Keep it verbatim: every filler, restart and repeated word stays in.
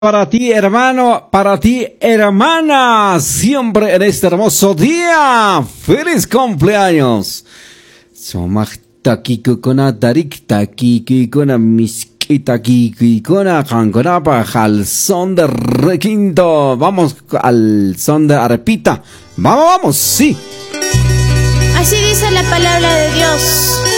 Para ti, hermano, para ti, hermana, siempre en este hermoso día. ¡Feliz cumpleaños! Somachta kikukuna darikta kikukuna miskita kikukuna kankunapa al son de requinto. Vamos al son de arepita. Vamos, vamos, sí. Así dice la palabra de Dios.